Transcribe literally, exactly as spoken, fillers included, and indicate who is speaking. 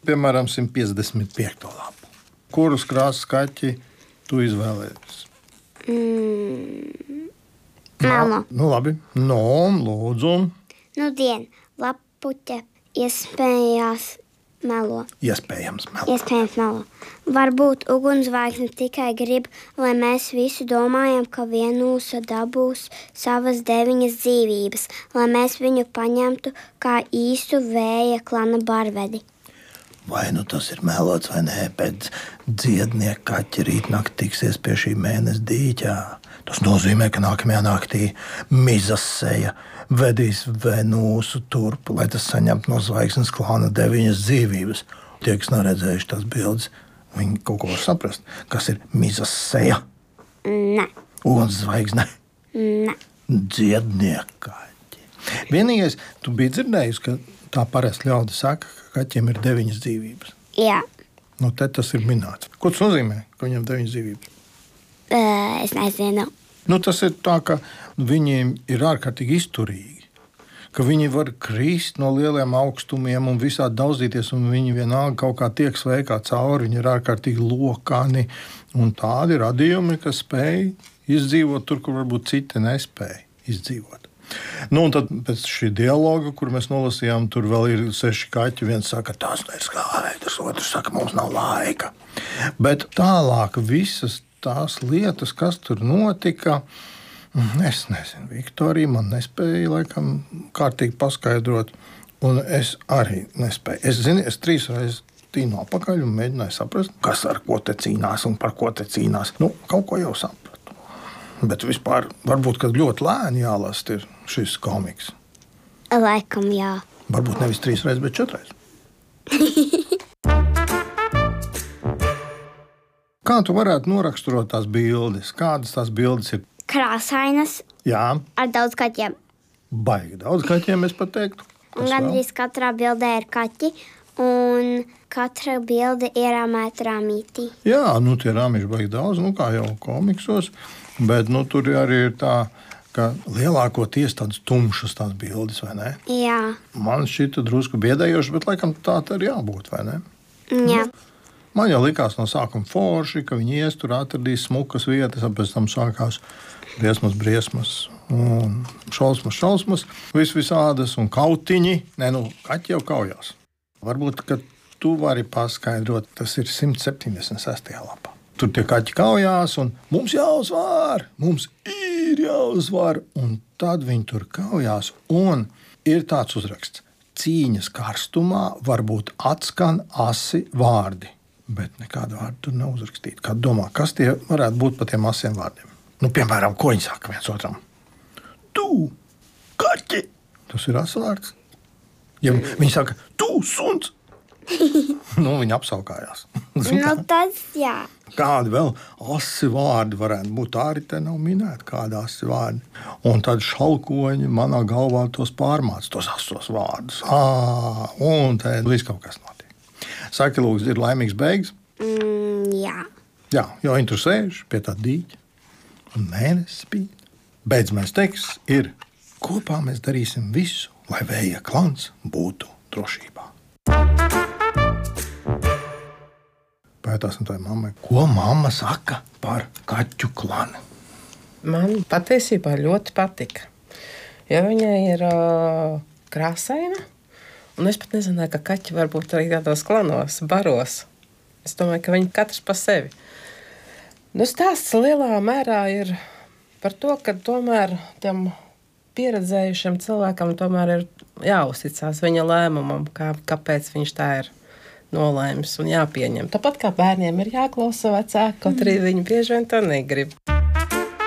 Speaker 1: piemēram, simt piecdesmit piekto lapu. Kurus krāsas kaķi tu izvēlējies?
Speaker 2: Mm, melo.
Speaker 1: Nu, labi. No, lūdzu.
Speaker 2: Nu, dien, lapuķe iespējās melo.
Speaker 1: Iespējams melo.
Speaker 2: Iespējams melo. Varbūt ugunsvaigzne tikai grib, lai mēs visi domājam, ka vienūsa dabūs savas deviņas dzīvības, lai mēs viņu paņemtu kā īstu vēja klana barvedi.
Speaker 1: Vai nu tas ir melots vai nē, bet dziednieki kaķi rītnakt tiksies pie šī mēnesa dīķā. Tas nozīmē, ka nākamajā naktī mizas seja vedīs Venūsu turp, lai tas saņemtu no zvaigznes klāna deviņas dzīvības. Tie, kas nav redzējuši tās bildes, viņi kaut ko var saprast. Kas ir mizas seja?
Speaker 2: Nē.
Speaker 1: Uguns zvaigzne?
Speaker 2: Nē.
Speaker 1: Dziednieki kaķi. Vienīgais, tu biji dzirdējusi, ka tā parasti ļaudi saka, ka kaķiem ir deviņas dzīvības.
Speaker 2: Jā.
Speaker 1: Nu, te tas ir minēts. Ko tas nozīmē, ka viņam deviņas dzīvības?
Speaker 2: Uh, es nezinu.
Speaker 1: Nu, tas ir tā, ka viņiem ir ārkārtīgi izturīgi, ka viņi var krist no lieliem augstumiem un visādi daudzīties, un viņi vienalga kaut kā tiek sveikā cauri. Viņi ir ārkārtīgi lokani un tādi radījumi, kas spēj izdzīvot tur, kur varbūt citi nespēja izdzīvot. Nu, un tad pēc šī dialoga, kur mēs nolasījām, tur vēl ir seši kaķi. Viens saka, tas ir skaidrs, otrs saka, mums nav laika. Bet tālāk visas tās lietas, kas tur notika, es nezinu, Viktorija man nespēja laikam kārtīgi paskaidrot, un es arī nespēju. Es zinu, es trīs reizes tīnu apakaļ un mēģināju saprast, kas ar ko te cīnās un par ko te cīnās. Nu, kaut ko jau sapratu. Bet vispār varbūt, kad ļoti lēni jālast ir šis komiks.
Speaker 2: Laikam jā.
Speaker 1: Varbūt nevis trīs reizes, bet četreiz. Kā tu varētu noraksturot tās bildes? Kādas tās bildes ir?
Speaker 2: Krāsainas.
Speaker 1: Jā.
Speaker 2: Ar daudz kaķiem.
Speaker 1: Baigi daudz kaķiem, es pat teiktu.
Speaker 2: Un gandrīz katrā bildē ir kaķi, un katra bilde ir rāmēta rāmītī.
Speaker 1: Jā, nu tie rāmīši baigi daudz, nu kā jau komiksos, bet nu tur arī ir tā, ka lielākoties tādas tumšas tās bildes, vai ne?
Speaker 2: Jā.
Speaker 1: Man šķita drusku biedējoši, bet laikam tā arī jābūt, vai ne?
Speaker 2: Jā.
Speaker 1: Man jau likās no sākuma forši, ka viņi ies tur atradīs smukas vietas, un pēc tam sākās briesmas, briesmas, un šausmas, šausmas, vis visādas, un kautiņi. Nē, nu, kaķi jau kaujās. Varbūt, ka tu vari paskaidrot, tas ir simt septiņdesmit sestajā lapā. Tur tie kaķi kaujās, un mums jāuzvar, mums ir jāuzvar, un tad viņi tur kaujās, un ir tāds uzraksts. Cīņas karstumā varbūt atskan asi vārdi. Bet nekādu vārdu tur nav uzrakstīta. Kā domā, kas tie varētu būt pa tiem asiem vārdiem? Nu, piemēram, ko viņi saka viens otram? Tu, kaķi! Tas ir asvārds. Ja viņi saka, tu, suns! Nu, viņi apsaukājās.
Speaker 2: Nu, tas jā.
Speaker 1: Kādi vēl asi vārdi varētu būt? Tā arī te nav minēta, kāda asi vārdi. Un tad šalkoņi manā galvā tos pārmāc, tos asos vārdus. Ā, un te viss kaut kas notiek. Saki, lūdzu, ir laimīgs beigas?
Speaker 2: Mm, jā.
Speaker 1: Jā, jo viņi tur sēž pie tā dīķa. Un mēnesis spīd. Beidzamais teksts ir, kopā mēs darīsim visu, lai vēja klans būtu drošībā. Pajautāsim tai mammai, ko mamma saka par kaķu klanu?
Speaker 3: Man patiesībā ļoti patika. Jo viņai ir uh, krāsaina. Un es pat nezināju, ka kaķi var būt arī tādos klanos, baros. Es domāju, ka viņi katrs pa sevi. Nu, stāsts lielā mērā ir par to, ka tomēr tam pieredzējušam cilvēkam tomēr ir jāuzticās viņa lēmumam, kā, kāpēc viņš tā ir nolēmis un jāpieņem. Tāpat kā bērniem ir jāklausa vecāki, kaut arī viņi bieži vien to negrib.